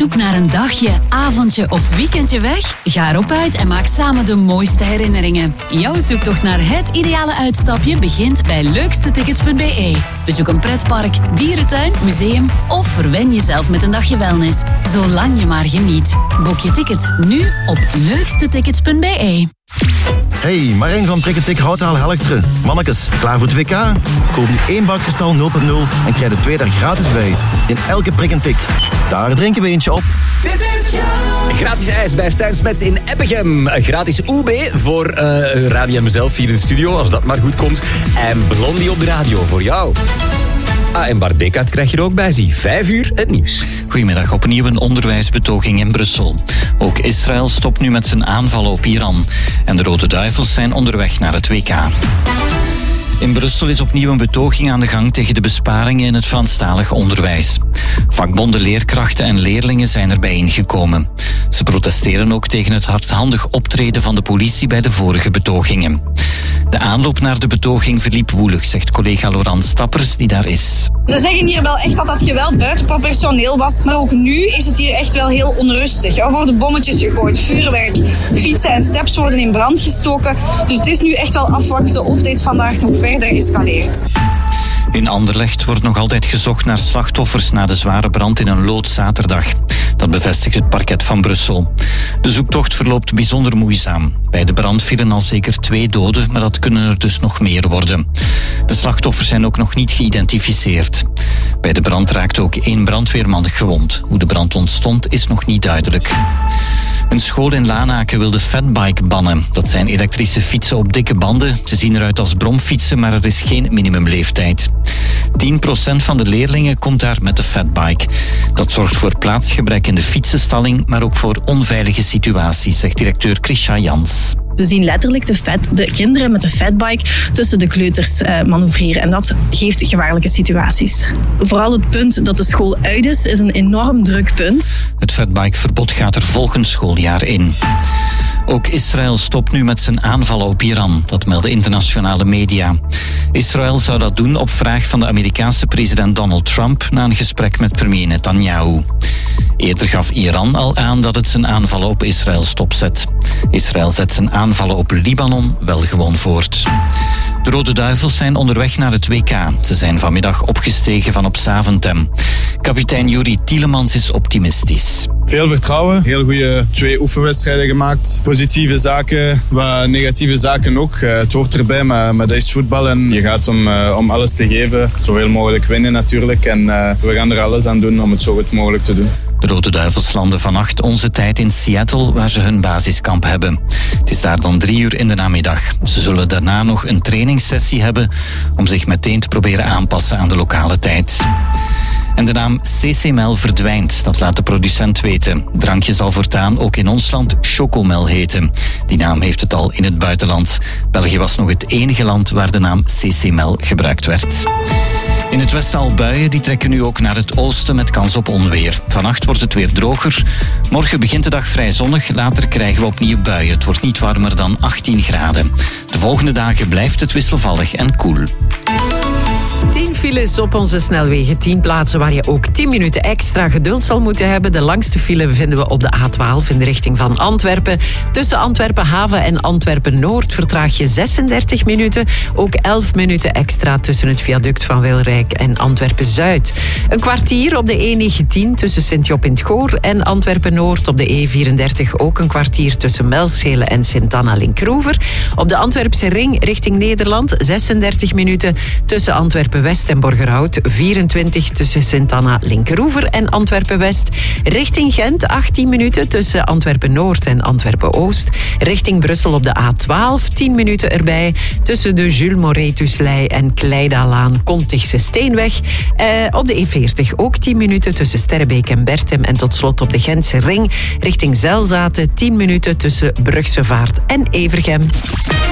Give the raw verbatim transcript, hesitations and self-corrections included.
zoek naar een dagje, avondje of weekendje weg? Ga erop uit en maak samen de mooiste herinneringen. Jouw zoektocht naar het ideale uitstapje begint bij leukste tickets punt b e. Bezoek een pretpark, dierentuin, museum of verwen jezelf met een dagje wellness. Zolang je maar geniet. Boek je tickets nu op leukste tickets punt b e. Hey, Marijn van Prikketik Houtaal Helchteren. Mannekes, klaar voor het W K? Koop nu één bak Kristal nul punt nul en krijg er twee daar gratis bij. In elke prik en tik. Daar drinken we eentje op. Dit is gratis ijs bij Stijn Smets in Eppegem. Gratis U B voor uh, Radi en mezelf hier in de studio, als dat maar goed komt. En Blondie op de radio voor jou. Ah, en Bart Bekaert krijg je er ook bij, zie. Vijf uur, het nieuws. Goedemiddag, opnieuw een onderwijsbetoging in Brussel. Ook Israël stopt nu met zijn aanvallen op Iran. En de Rode Duivels zijn onderweg naar het W K. In Brussel is opnieuw een betoging aan de gang tegen de besparingen in het Franstalig onderwijs. Vakbonden, leerkrachten en leerlingen zijn er bijeengekomen. Ze protesteren ook tegen het hardhandig optreden van de politie bij de vorige betogingen. De aanloop naar de betoging verliep woelig, zegt collega Laurent Stappers, die daar is. Ze zeggen hier wel echt dat dat geweld buitenproportioneel was, maar ook nu is het hier echt wel heel onrustig. Er worden bommetjes gegooid, vuurwerk, fietsen en steps worden in brand gestoken. Dus het is nu echt wel afwachten of dit vandaag nog verder escaleert. In Anderlecht wordt nog altijd gezocht naar slachtoffers na de zware brand in een loods zaterdag. Dat bevestigt het parket van Brussel. De zoektocht verloopt bijzonder moeizaam. Bij de brand vielen al zeker twee doden, maar dat kunnen er dus nog meer worden. De slachtoffers zijn ook nog niet geïdentificeerd. Bij de brand raakte ook één brandweerman gewond. Hoe de brand ontstond is nog niet duidelijk. Een school in Lanaken wil de fatbike bannen. Dat zijn elektrische fietsen op dikke banden. Ze zien eruit als bromfietsen, maar er is geen minimumleeftijd. tien procent van de leerlingen komt daar met de fatbike. Dat zorgt voor plaatsgebrek in de fietsenstalling, maar ook voor onveilige situaties, zegt directeur Krisha Jans. We zien letterlijk de, fat, de kinderen met de fatbike tussen de kleuters uh, manoeuvreren. En dat geeft gevaarlijke situaties. Vooral het punt dat de school uit is, is een enorm druk punt. Het fatbikeverbod gaat er volgend schooljaar in. Ook Israël stopt nu met zijn aanvallen op Iran, dat melden internationale media. Israël zou dat doen op vraag van de Amerikaanse president Donald Trump na een gesprek met premier Netanyahu. Eerder gaf Iran al aan dat het zijn aanvallen op Israël stopzet. Israël zet zijn aanvallen op Libanon wel gewoon voort. De Rode Duivels zijn onderweg naar het W K. Ze zijn vanmiddag opgestegen van op Zaventem. Kapitein Juri Tielemans is optimistisch. Veel vertrouwen, heel goede twee oefenwedstrijden gemaakt. Positieve zaken, wat negatieve zaken ook. Uh, het hoort erbij, maar, maar dat is voetbal en je gaat om, uh, om alles te geven. Zoveel mogelijk winnen natuurlijk en uh, we gaan er alles aan doen om het zo goed mogelijk te doen. De Rode Duivels landen vannacht onze tijd in Seattle, waar ze hun basiskamp hebben. Het is daar dan drie uur in de namiddag. Ze zullen daarna nog een trainingssessie hebben om zich meteen te proberen aanpassen aan de lokale tijd. En de naam C C Mel verdwijnt, dat laat de producent weten. Het drankje zal voortaan ook in ons land Chocomel heten. Die naam heeft het al in het buitenland. België was nog het enige land waar de naam C C Mel gebruikt werd. In het westen al buien, die trekken nu ook naar het oosten met kans op onweer. Vannacht wordt het weer droger. Morgen begint de dag vrij zonnig, later krijgen we opnieuw buien. Het wordt niet warmer dan achttien graden. De volgende dagen blijft het wisselvallig en koel. tien files op onze snelwegen, tien plaatsen waar je ook tien minuten extra geduld zal moeten hebben. De langste file vinden we op de A twaalf in de richting van Antwerpen. Tussen Antwerpen Haven en Antwerpen Noord vertraag je zesendertig minuten. Ook elf minuten extra tussen het viaduct van Wilrijk en Antwerpen Zuid. Een kwartier op de E negentien tussen Sint-Job in het Goor en Antwerpen Noord. Op de E vierendertig ook een kwartier tussen Melschelen en Sint-Anna-Linkroever. Op de Antwerpse ring richting Nederland zesendertig minuten tussen Antwerpen West en Borgerhout, vierentwintig tussen Sint-Anna-Linkroever en Antwerpen-West. Richting Gent, achttien minuten tussen Antwerpen-Noord en Antwerpen-Oost. Richting Brussel op de A twaalf, tien minuten erbij tussen de Jules Moretuslei en Kleidalaan, Kontigse Steenweg. Eh, op de E veertig ook tien minuten tussen Sterrebeek en Bertem en tot slot op de Gentse ring richting Zelzaten, tien minuten tussen Brugsevaart en Evergem.